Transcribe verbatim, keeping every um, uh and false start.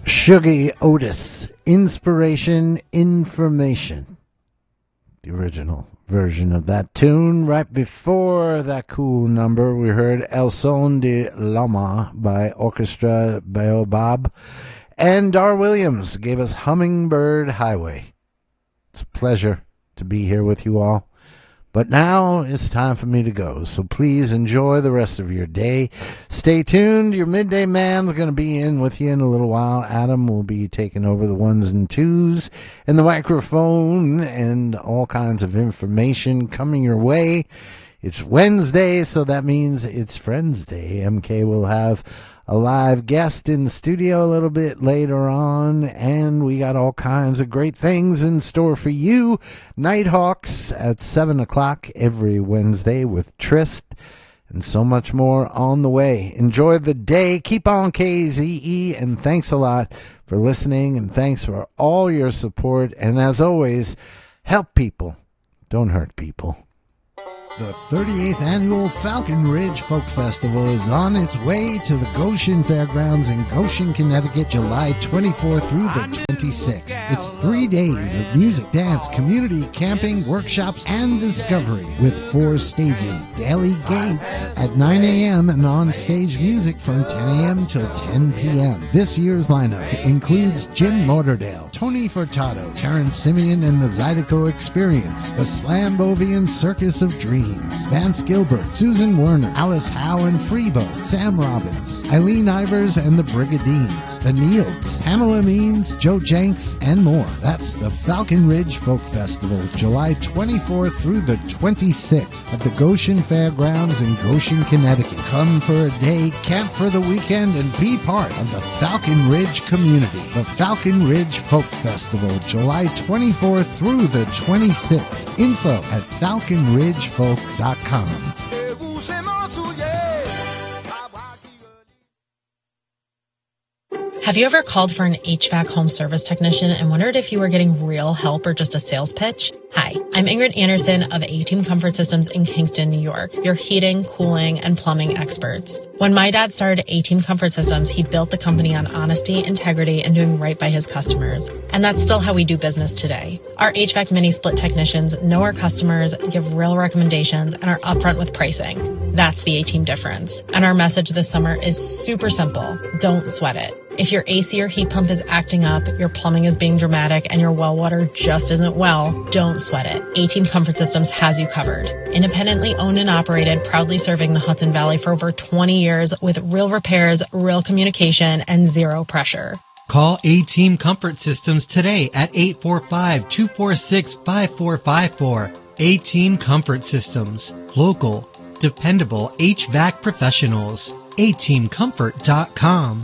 Shuggy Otis, Inspiration, Information. The original version of that tune. Right before that cool number, we heard El Son de Lama by Orchestra Baobab. And Dar Williams gave us Hummingbird Highway. It's a pleasure to be here with you all. But now it's time for me to go, so please enjoy the rest of your day. Stay tuned. Your Midday Man's going to be in with you in a little while. Adam will be taking over the ones and twos and the microphone and all kinds of information coming your way. It's Wednesday, so that means it's Friends Day. M K will have a live guest in the studio a little bit later on, and we got all kinds of great things in store for you. Nighthawks at seven o'clock every Wednesday with Trist, and so much more on the way. Enjoy the day. Keep on K Z E, and thanks a lot for listening, and thanks for all your support. And as always, help people. Don't hurt people. The thirty-eighth Annual Falcon Ridge Folk Festival is on its way to the Goshen Fairgrounds in Goshen, Connecticut, July twenty-fourth through the twenty-sixth. It's three days of music, dance, community, camping, workshops, and discovery with four stages. Daily Gates at nine a.m. and on-stage music from ten a.m. till ten p.m. This year's lineup includes Jim Lauderdale, Tony Furtado, Terrence Simeon and the Zydeco Experience, the Slambovian Circus of Dreams, Vance Gilbert, Susan Werner, Alice Howe and Freebo, Sam Robbins, Eileen Ivers and the Brigadines, the Neils, Pamela Means, Joe Jenks, and more. That's the Falcon Ridge Folk Festival, July twenty-fourth through the twenty-sixth at the Goshen Fairgrounds in Goshen, Connecticut. Come for a day, camp for the weekend, and be part of the Falcon Ridge community. The Falcon Ridge Folk Festival, July twenty-fourth through the twenty-sixth. Info at falcon ridge folk dot com. Have you ever called for an H V A C home service technician and wondered if you were getting real help or just a sales pitch? Hi, I'm Ingrid Anderson of A-Team Comfort Systems in Kingston, New York, your heating, cooling, and plumbing experts. When my dad started A-Team Comfort Systems, he built the company on honesty, integrity, and doing right by his customers. And that's still how we do business today. Our H V A C mini-split technicians know our customers, give real recommendations, and are upfront with pricing. That's the A-Team difference. And our message this summer is super simple. Don't sweat it. If your A C or heat pump is acting up, your plumbing is being dramatic, and your well water just isn't well, don't sweat it. A-Team Comfort Systems has you covered. Independently owned and operated, proudly serving the Hudson Valley for over twenty years with real repairs, real communication, and zero pressure. Call A-Team Comfort Systems today at eight four five, two four six, five four five four. A-Team Comfort Systems. Local, dependable H V A C professionals. A team comfort dot com.